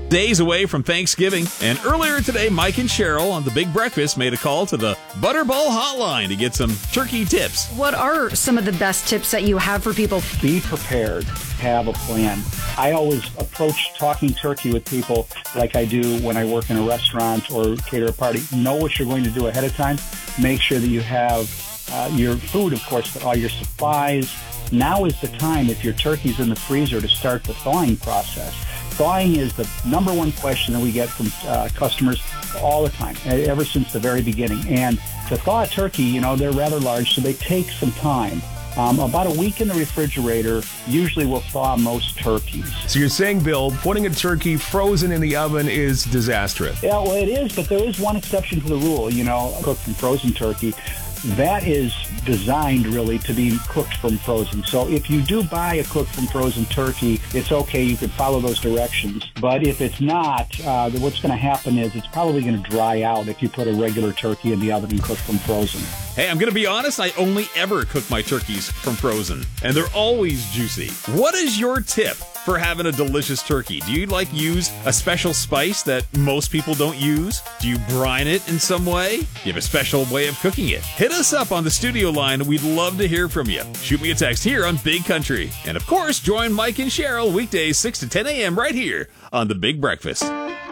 Days away from Thanksgiving, and earlier today, Mike and Cheryl on The Big Breakfast made a call to the Butterball Hotline to get some turkey tips. What are some of the best tips that you have for people? Be prepared. Have a plan. I always approach talking turkey with people like I do when I work in a restaurant or cater a party. Know what you're going to do ahead of time. Make sure that you have your food, of course, but all your supplies. Now is the time, if your turkey's in the freezer, to start the thawing process. Thawing is the number one question that we get from customers all the time, ever since the very beginning. And to thaw a turkey, they're rather large, so they take some time. About a week in the refrigerator usually will thaw most turkeys. So you're saying, Bill, putting a turkey frozen in the oven is disastrous? Yeah, well, it is, but there is one exception to the rule. Cooked from frozen turkey, that is designed really to be cooked from frozen. So if you do buy a cooked from frozen turkey, it's okay. You can follow those directions. But if it's not, what's going to happen is it's probably going to dry out if you put a regular turkey in the oven and cook from frozen. Hey, I'm going to be honest, I only ever cook my turkeys from frozen, and they're always juicy. What is your tip for having a delicious turkey? Do you use a special spice that most people don't use? Do you brine it in some way? Do you have a special way of cooking it? Hit us up on the studio line. We'd love to hear from you. Shoot me a text here on Big Country. And of course, join Mike and Cheryl weekdays 6 to 10 a.m. right here on The Big Breakfast.